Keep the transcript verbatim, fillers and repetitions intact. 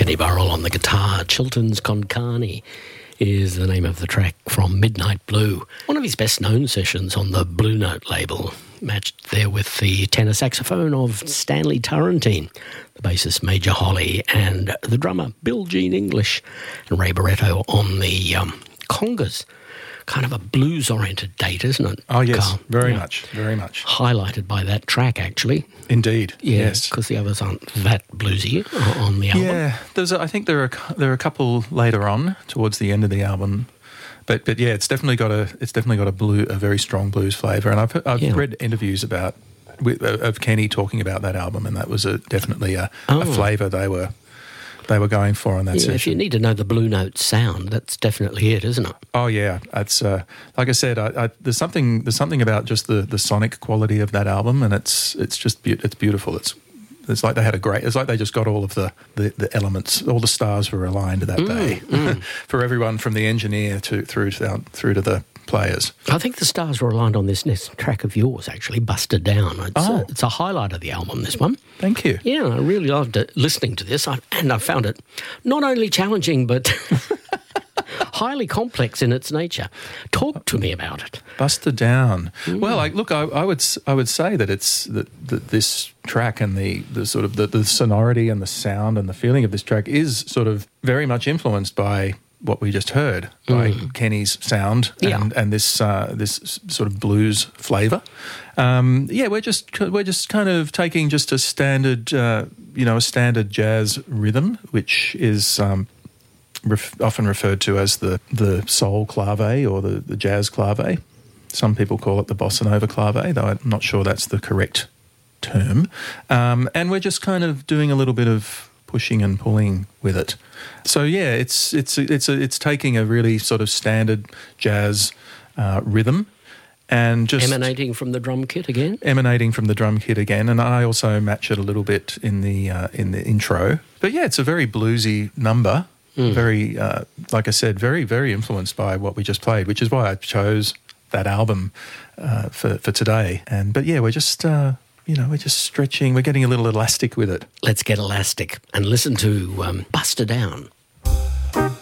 Kenny Burrell on the guitar. Chilton's Konkani is the name of the track from Midnight Blue. One of his best-known sessions on the Blue Note label, matched there with the tenor saxophone of Stanley Turrentine, the bassist Major Holly, and the drummer Bill Jean English, and Ray Barretto on the um, congas. Kind of a blues-oriented date, isn't it? Oh, yes, Carl? very Yeah. much, very much. Highlighted by that track, actually. Indeed, Yeah, yes. because the others aren't that bluesy on the album. Yeah, there's a, I think there are a, there are a couple later on towards the end of the album, but but yeah, it's definitely got a it's definitely got a blue a very strong blues flavour, and I've I've Yeah. read interviews about with, of Kenny talking about that album, and that was a, definitely a, Oh. a flavour they were they were going for on that Yeah, session. if you need to know the Blue Note sound, that's definitely it, isn't it? Oh yeah, it's uh, like I said, I, I, there's something there's something about just the, the sonic quality of that album, and it's it's just be- it's beautiful. It's it's like they had a great. It's like they just got all of the, the, the elements, all the stars were aligned that Mm, day for everyone from the engineer to through to down, through to the players. I think the stars were aligned on this next track of yours, actually, Busted Down. It's, Oh. a, it's a highlight of the album, this one. Thank you. Yeah, I really loved it, listening to this, I, and I found it not only challenging, but highly complex in its nature. Talk to me about it. Buster Down. Well, like, look, I, I would s- I would say that it's that, that this track and the, the sort of the, the sonority and the sound and the feeling of this track is sort of very much influenced by what we just heard, by Kenny's sound and, Yeah. and this uh, this s- sort of blues flavour. Um, yeah, we're just we're just kind of taking just a standard uh, you know a standard jazz rhythm, which is um, ref- often referred to as the, the soul clave or the, the jazz clave. Some people call it the bossa nova clave, though I'm not sure that's the correct term. Um, and we're just kind of doing a little bit of pushing and pulling with it. So yeah, it's it's it's a, it's taking a really sort of standard jazz uh, rhythm and just Emanating from the drum kit again? emanating from the drum kit again, and I also match it a little bit in the uh, in the intro. But yeah, it's a very bluesy number. Very, uh, like I said, very very influenced by what we just played, which is why I chose that album uh, for for today. And but yeah, we're just uh, you know we're just stretching. We're getting a little elastic with it. Let's get elastic and listen to um, Buster Down.